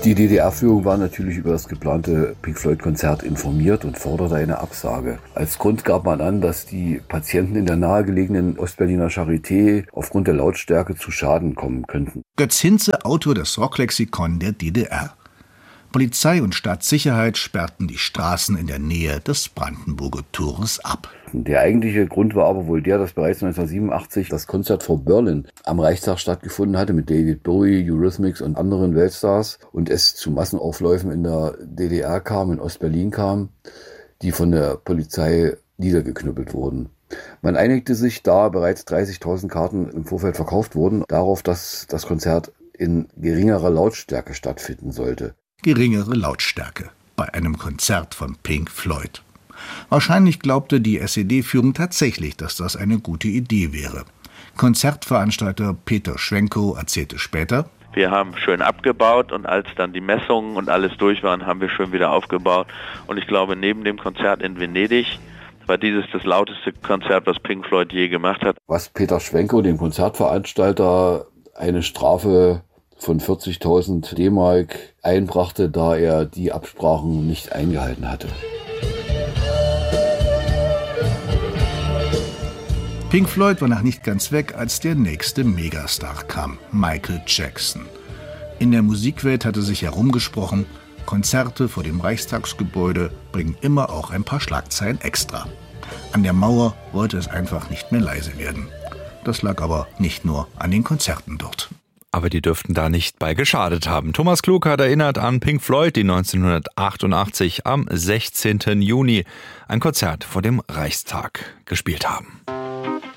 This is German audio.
Die DDR-Führung war natürlich über das geplante Pink Floyd-Konzert informiert und forderte eine Absage. Als Grund gab man an, dass die Patienten in der nahegelegenen Ostberliner Charité aufgrund der Lautstärke zu Schaden kommen könnten. Götz Hinze, Autor des Rocklexikon der DDR. Polizei und Staatssicherheit sperrten die Straßen in der Nähe des Brandenburger Tores ab. Der eigentliche Grund war aber wohl der, dass bereits 1987 das Concert for Berlin am Reichstag stattgefunden hatte mit David Bowie, Eurythmics und anderen Weltstars und es zu Massenaufläufen in der DDR kam, in Ostberlin kam, die von der Polizei niedergeknüppelt wurden. Man einigte sich, da bereits 30.000 Karten im Vorfeld verkauft wurden, darauf, dass das Konzert in geringerer Lautstärke stattfinden sollte. Geringere Lautstärke bei einem Konzert von Pink Floyd. Wahrscheinlich glaubte die SED-Führung tatsächlich, dass das eine gute Idee wäre. Konzertveranstalter Peter Schwenkow erzählte später: Wir haben schön abgebaut und als dann die Messungen und alles durch waren, haben wir schön wieder aufgebaut. Und ich glaube, neben dem Konzert in Venedig war dieses das lauteste Konzert, was Pink Floyd je gemacht hat. Was Peter Schwenkow, dem Konzertveranstalter, eine Strafe von 40.000 D-Mark einbrachte, da er die Absprachen nicht eingehalten hatte. Pink Floyd war noch nicht ganz weg, als der nächste Megastar kam, Michael Jackson. In der Musikwelt hatte sich herumgesprochen, Konzerte vor dem Reichstagsgebäude bringen immer auch ein paar Schlagzeilen extra. An der Mauer wollte es einfach nicht mehr leise werden. Das lag aber nicht nur an den Konzerten dort. Aber die dürften da nicht bei geschadet haben. Thomas Klug hat erinnert an Pink Floyd, die 1988 am 16. Juni ein Konzert vor dem Reichstag gespielt haben.